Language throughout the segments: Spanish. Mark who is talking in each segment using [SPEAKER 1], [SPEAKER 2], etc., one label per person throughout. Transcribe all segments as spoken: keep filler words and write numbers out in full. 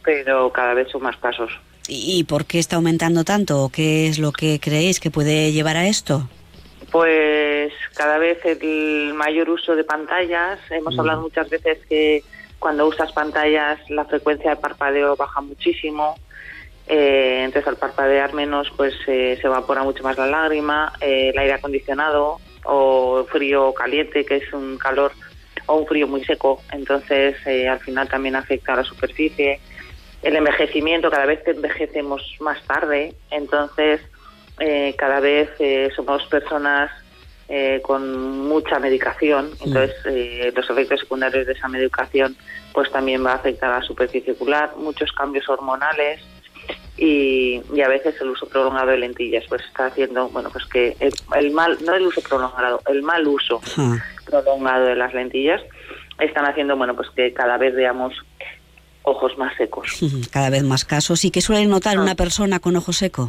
[SPEAKER 1] pero cada vez son más casos.
[SPEAKER 2] ¿Y por qué está aumentando tanto? ¿O qué es lo que creéis que puede llevar a esto?
[SPEAKER 1] Pues cada vez el mayor uso de pantallas. Hemos mm. hablado muchas veces que cuando usas pantallas la frecuencia de parpadeo baja muchísimo. Eh, entonces al parpadear menos pues eh, se evapora mucho más la lágrima. Eh, el aire acondicionado o frío caliente, que es un calor o un frío muy seco, entonces eh, al final también afecta a la superficie. El envejecimiento, cada vez envejecemos más tarde, entonces eh, cada vez eh, somos personas eh, con mucha medicación, entonces eh, los efectos secundarios de esa medicación pues también va a afectar a la superficie ocular, muchos cambios hormonales y, y a veces el uso prolongado de lentillas pues está haciendo, bueno, pues que el, el mal, no el uso prolongado, el mal uso uh-huh. prolongado de las lentillas están haciendo, bueno, pues que cada vez veamos ojos más secos.
[SPEAKER 2] Cada vez más casos. ¿Y qué suele notar una persona con ojo seco?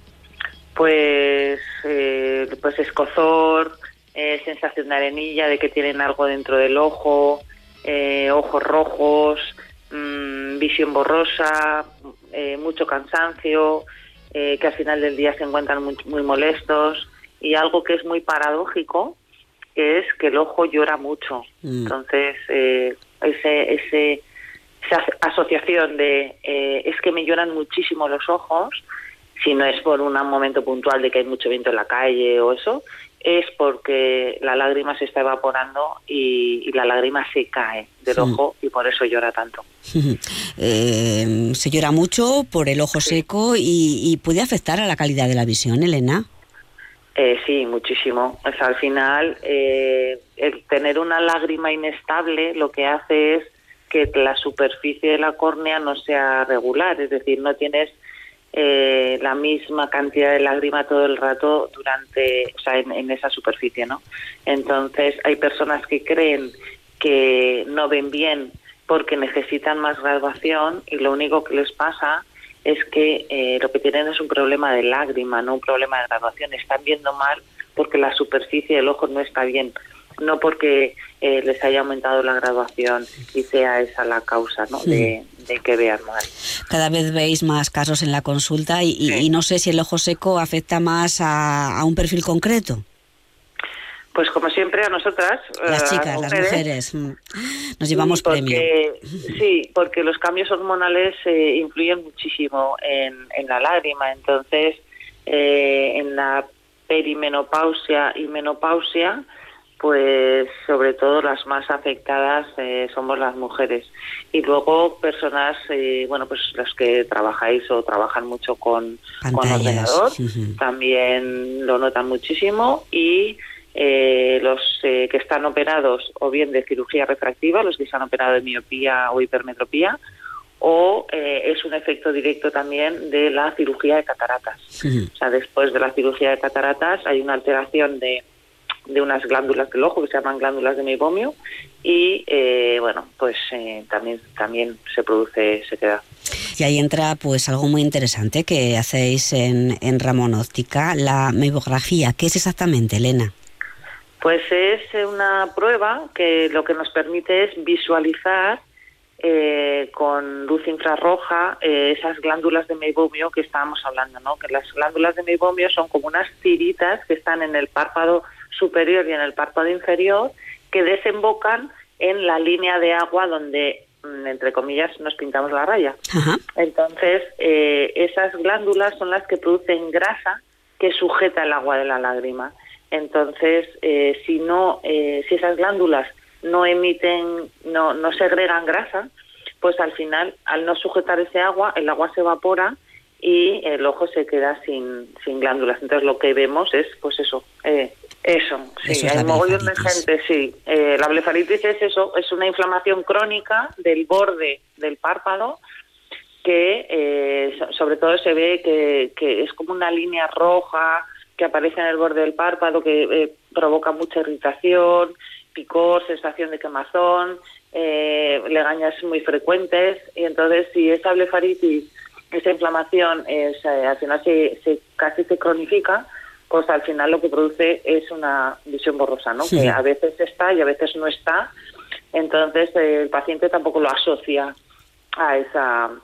[SPEAKER 1] Pues, eh, pues escozor, eh, sensación de arenilla, de que tienen algo dentro del ojo, eh, ojos rojos, mmm, visión borrosa, eh, mucho cansancio, eh, que al final del día se encuentran muy, muy molestos, y algo que es muy paradójico, que es que el ojo llora mucho. Mm. Entonces, eh, ese... ese esa asociación de eh, es que me lloran muchísimo los ojos, si no es por un momento puntual de que hay mucho viento en la calle o eso, es porque la lágrima se está evaporando y, y la lágrima se cae del sí. ojo y por eso llora tanto.
[SPEAKER 2] Eh, se llora mucho por el ojo sí. seco y, y puede afectar a la calidad de la visión, Elena.
[SPEAKER 1] Eh, sí, muchísimo. O sea, al final, eh, el tener una lágrima inestable lo que hace es que la superficie de la córnea no sea regular, es decir, no tienes eh, la misma cantidad de lágrima todo el rato durante, o sea, en, en esa superficie, ¿no? Entonces, hay personas que creen que no ven bien porque necesitan más graduación y lo único que les pasa es que eh, lo que tienen es un problema de lágrima, no un problema de graduación. Están viendo mal porque la superficie del ojo no está bien, no porque eh, les haya aumentado la graduación y sea esa la causa, ¿no? de, de que vean mal.
[SPEAKER 2] Cada vez veis más casos en la consulta y, sí. y, y no sé si el ojo seco afecta más a, a un perfil concreto.
[SPEAKER 1] Pues como siempre a nosotras,
[SPEAKER 2] las chicas,
[SPEAKER 1] las
[SPEAKER 2] mujeres, las mujeres, nos llevamos
[SPEAKER 1] porque,
[SPEAKER 2] premio.
[SPEAKER 1] Sí, porque los cambios hormonales eh, influyen muchísimo en, en la lágrima, entonces eh, en la perimenopausia y menopausia, pues sobre todo las más afectadas eh, somos las mujeres. Y luego personas, eh, bueno, pues las que trabajáis o trabajan mucho con, con ordenador, uh-huh. también lo notan muchísimo. Y eh, los eh, que están operados o bien de cirugía refractiva, los que están operados de miopía o hipermetropía, o eh, es un efecto directo también de la cirugía de cataratas. Uh-huh. O sea, después de la cirugía de cataratas hay una alteración de de unas glándulas del ojo que se llaman glándulas de meibomio y eh, bueno pues eh, también también se produce sequedad.
[SPEAKER 2] Y ahí entra pues algo muy interesante que hacéis en, en Ramón Óptica, la meibografía. ¿Qué es exactamente, Elena?
[SPEAKER 1] Pues es una prueba que lo que nos permite es visualizar eh, con luz infrarroja eh, esas glándulas de meibomio que estábamos hablando, ¿no? Que las glándulas de meibomio son como unas tiritas que están en el párpado superior y en el párpado inferior que desembocan en la línea de agua donde, entre comillas, nos pintamos la raya. Uh-huh. Entonces, eh, esas glándulas son las que producen grasa que sujeta el agua de la lágrima. Entonces, eh, si no, eh, si esas glándulas no emiten, no, no segregan grasa, pues al final, al no sujetar ese agua, el agua se evapora y el ojo se queda sin, sin glándulas. Entonces, lo que vemos es, pues eso, eh, Eso, sí, eso hay mogollón de gente, sí. Eh, la blefaritis es eso, es una inflamación crónica del borde del párpado que eh, sobre todo se ve que, que es como una línea roja que aparece en el borde del párpado que eh, provoca mucha irritación, picor, sensación de quemazón, eh, legañas muy frecuentes y entonces si esa blefaritis, esa inflamación es, eh, al final se, se casi se cronifica, pues al final lo que produce es una visión borrosa, ¿no? Sí. Que a veces está y a veces no está, entonces eh, el paciente tampoco lo asocia a esa